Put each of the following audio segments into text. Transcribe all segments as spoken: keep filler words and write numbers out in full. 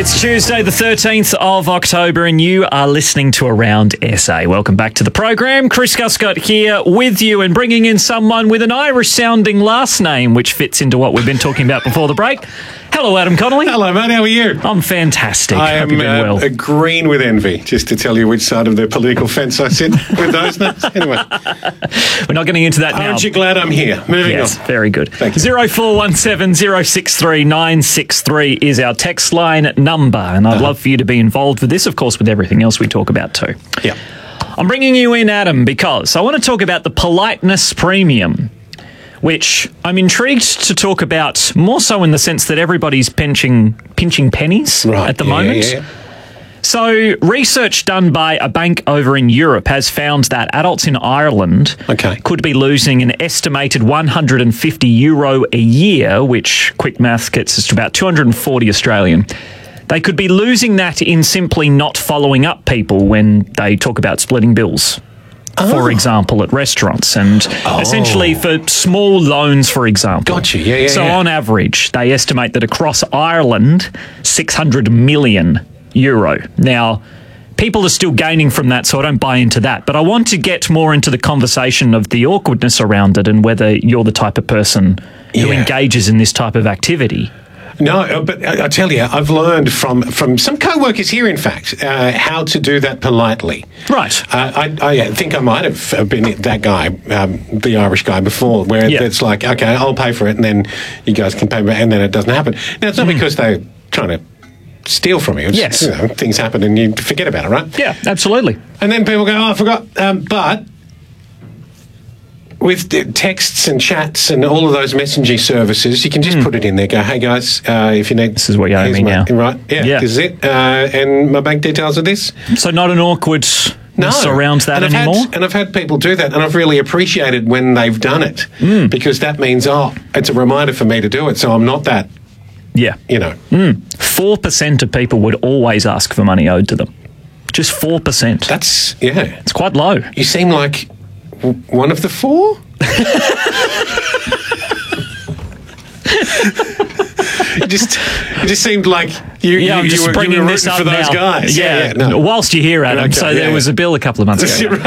It's Tuesday, the thirteenth of October, and you are listening to Around S A. Welcome back to the program. Chris Guscott here with you and bringing in someone with an Irish-sounding last name, which fits into what we've been talking about before the break. Hello, Adam Connolly. Hello, mate. How are you? I'm fantastic. I Hope am you've been uh, well. agreeing with envy, just to tell you which side of the political fence I sit with those names. Anyway. We're not getting into that now. Aren't you glad I'm here? Moving Yes, on. very good. Thank you. zero four one seven, zero six three, nine six three is our text line number, and I'd Uh-huh. love for you to be involved with this, of course, with everything else we talk about too. Yeah. I'm bringing you in, Adam, because I want to talk about the politeness premium, which I'm intrigued to talk about more so in the sense that everybody's pinching pinching pennies Right. at the yeah, moment. Yeah, yeah. So, research done by a bank over in Europe has found that adults in Ireland Okay. could be losing an estimated one hundred fifty euro a year, which quick math gets us to about two hundred forty Australian. They could be losing that in simply not following up people when they talk about splitting bills. For example, at restaurants, and essentially for small loans, for example. Gotcha. Yeah, yeah, So yeah. on average, they estimate that across Ireland, six hundred million euro. Now, people are still gaining from that, so I don't buy into that. But I want to get more into the conversation of the awkwardness around it and whether you're the type of person who Yeah. engages in this type of activity. No, uh, but I, I tell you, I've learned from, from some co-workers here, in fact, uh, how to do that politely. Right. Uh, I, I think I might have been that guy, um, the Irish guy before, where Yeah. it's like, okay, I'll pay for it, and then you guys can pay back, and then it doesn't happen. Now, it's not because they're trying to steal from you. It's, Yes. you know, things happen and you forget about it, right? Yeah, absolutely. And then people go, oh, I forgot. Um, but with the texts and chats and all of those messaging services, you can just put it in there. Go, hey guys, uh, if you need This is what you owe here's me my- now. right? Yeah, Yeah. this is it. Uh, and my bank details are this. So not an awkward around that and I've anymore? Had, and I've had people do that, and I've really appreciated when they've done it Hmm. because that means, oh, it's a reminder for me to do it. So I'm not that, Yeah. you know. four percent of people would always ask for money owed to them. Just four percent. That's yeah. It's quite low. You seem like w- one of the four. It just, it just seemed like you, Yeah, you, I'm just you were, bringing you were this rooting up for those now. guys. Yeah, no. whilst you're here, Adam. Okay, so yeah, there was yeah. a bill a couple of months That's ago. it,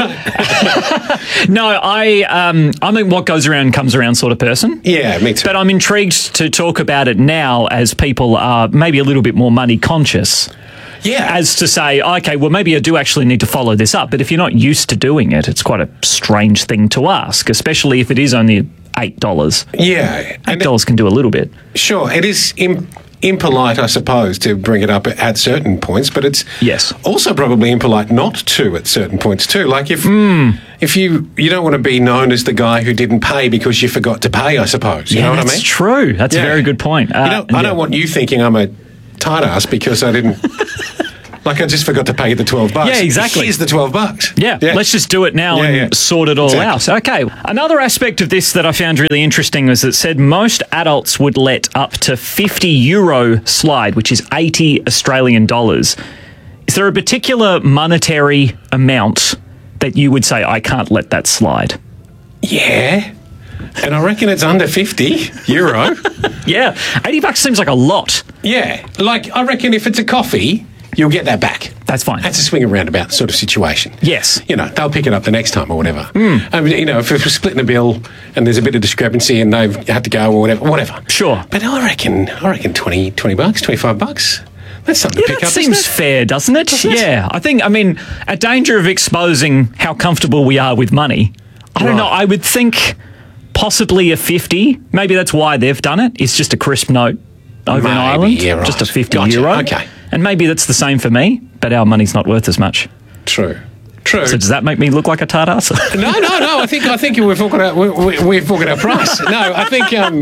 right. No, I, um, I'm a what goes around comes around sort of person. Yeah, me too. But I'm intrigued to talk about it now as people are maybe a little bit more money conscious. yeah, As to say, okay, well, maybe I do actually need to follow this up. But if you're not used to doing it, it's quite a strange thing to ask, especially if it is only eight dollars. yeah. eight And dollars can do a little bit. sure, it is im- impolite, I suppose, to bring it up at certain points, but it's Yes. also probably impolite not to at certain points too. Like if Hmm. if you you don't want to be known as the guy who didn't pay because you forgot to pay, I suppose. You yeah, know what I that's mean? true. That's a Yeah. very good point. Uh, You know, I yeah. don't want you thinking I'm a tight ass because I didn't. Like I just forgot to pay you the twelve bucks. Yeah, exactly. Here's the twelve bucks. Yeah, let's just do it now Yeah, and yeah. sort it all Exactly. out. Okay. Another aspect of this that I found really interesting was it said most adults would let up to fifty euro slide, which is eighty Australian dollars. Is there a particular monetary amount that you would say, I can't let that slide? Yeah. And I reckon it's under fifty euro. Yeah. eighty bucks seems like a lot. Yeah. Like, I reckon if it's a coffee, you'll get that back. That's fine. That's a swing and roundabout sort of situation. Yes. You know, they'll pick it up the next time or whatever. I mean, you know, if we're splitting a bill and there's a bit of discrepancy and they've had to go or whatever, whatever. Sure. But I reckon, I reckon twenty, twenty bucks, twenty-five bucks. That's something Yeah, to pick that up, seems isn't it? fair, doesn't it? Doesn't it? Yeah. I think, I mean, at danger of exposing how comfortable we are with money, I don't Right. know, I would think possibly a fifty. Maybe that's why they've done it. It's just a crisp note over in Maybe, Ireland. yeah, right. Just a fifty Gotcha, euro. okay. And maybe that's the same for me, but our money's not worth as much. True. True. So does that make me look like a tart ass? No, no, no. I think I think we've all got our we, we, we've all got our price. No, I think um,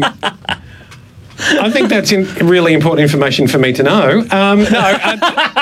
I think that's in, really important information for me to know. Um, no, I,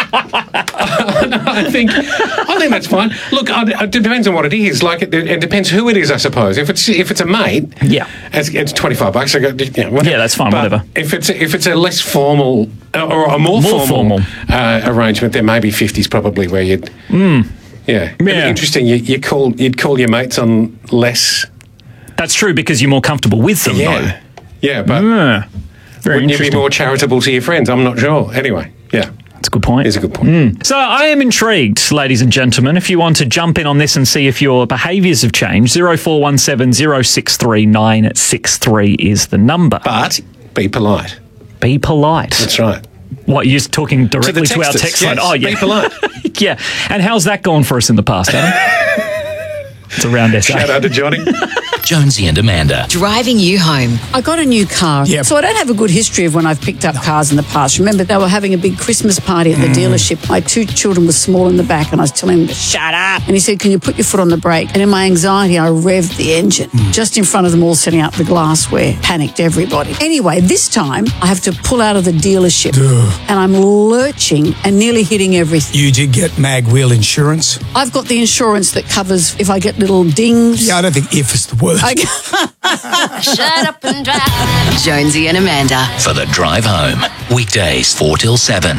no, I think I think that's fine. Look, I, it depends on what it is. Like it, it depends who it is, I suppose. If it's if it's a mate, Yeah. it's, it's twenty five bucks. I go, you know, whatever. Yeah, that's fine, But whatever. If it's if it's a less formal uh, or a more, More formal, formal. Uh, arrangement, then maybe fifty's probably where you'd. Yeah, It'd be Yeah. interesting. You, you call you'd call your mates on less. That's true because you're more comfortable with them, Yeah, though. yeah, but Yeah. Very wouldn't you be interesting. more charitable to your friends? I'm not sure. Anyway, yeah. That's a good point. Is a good point. Mm. So I am intrigued, ladies and gentlemen. If you want to jump in on this and see if your behaviours have changed, zero four one seven zero six three nine six three is the number. But be polite. Be polite. That's right. What, you're talking directly to, to our texters, text yes, line? Oh, yeah. Be polite. Yeah. And how's that gone for us in the past, Adam? It's around S A. Shout out to Johnny. Jonesy and Amanda. Driving you home. I got a new car, Yep. so I don't have a good history of when I've picked up cars in the past. Remember, they were having a big Christmas party at the dealership. My two children were small in the back, and I was telling them to shut up. And he said, can you put your foot on the brake? And in my anxiety, I revved the engine just in front of them all, setting up the glassware. Panicked everybody. Anyway, this time, I have to pull out of the dealership, and I'm lurching and nearly hitting everything. You did get mag wheel insurance? I've got the insurance that covers if I get little dings. Yeah, I don't think if is the word. I, Shut up and drive. Jonesy and Amanda. For the drive home. Weekdays four till seven.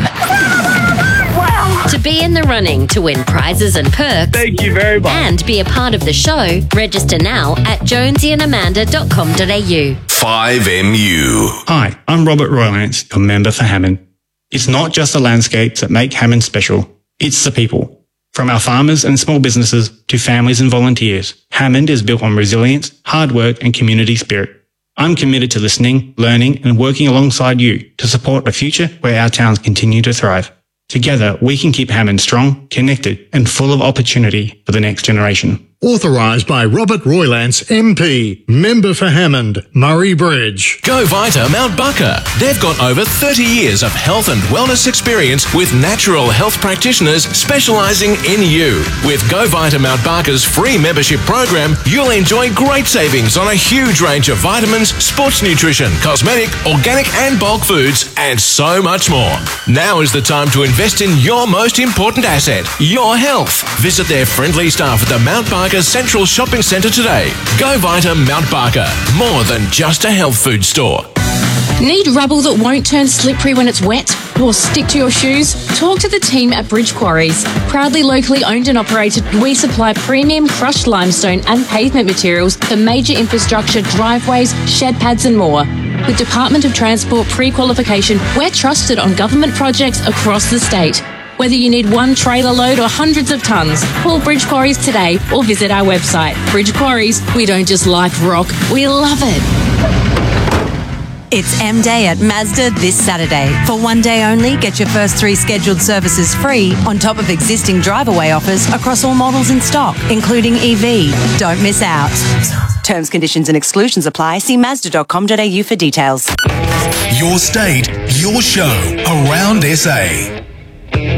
To be in the running to win prizes and perks. Thank you very much. And be a part of the show, register now at jonesy and amanda dot com dot a u. five M U. Hi, I'm Robert Roylance, your member for Hammond. It's not just the landscapes that make Hammond special, it's the people. From our farmers and small businesses to families and volunteers, Hammond is built on resilience, hard work and community spirit. I'm committed to listening, learning and working alongside you to support a future where our towns continue to thrive. Together, we can keep Hammond strong, connected and full of opportunity for the next generation. Authorised by Robert Roylance, M P, Member for Hammond, Murray Bridge. Go Vita Mount Barker. They've got over thirty years of health and wellness experience with natural health practitioners specialising in you. With Go Vita Mount Barker's free membership program, you'll enjoy great savings on a huge range of vitamins, sports nutrition, cosmetic, organic and bulk foods, and so much more. Now is the time to invest in your most important asset, your health. Visit their friendly staff at the Mount Barker Central Shopping Centre today. Go Vita Mount Barker. More than just a health food store. Need rubble that won't turn slippery when it's wet or stick to your shoes? Talk to the team at Bridge Quarries. Proudly locally owned and operated, we supply premium crushed limestone and pavement materials for major infrastructure, driveways, shed pads and more. With Department of Transport pre-qualification, we're trusted on government projects across the state. Whether you need one trailer load or hundreds of tonnes, call Bridge Quarries today or visit our website. Bridge Quarries, we don't just like rock, we love it. It's M-Day at Mazda this Saturday. For one day only, get your first three scheduled services free on top of existing drive-away offers across all models in stock, including E V. Don't miss out. Terms, conditions and exclusions apply. See mazda dot com dot a u for details. Your state, your show, around S A.